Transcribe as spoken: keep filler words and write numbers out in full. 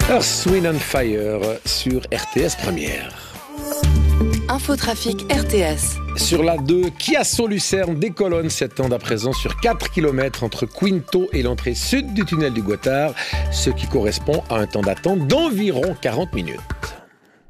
Earth, Wind and Fire sur R T S Première. Infotrafic R T S. Sur la deux, Chiasso-Lucerne décolonne s'étend à présent sur quatre kilomètres entre Quinto et l'entrée sud du tunnel du Gothard, ce qui correspond à un temps d'attente d'environ quarante minutes.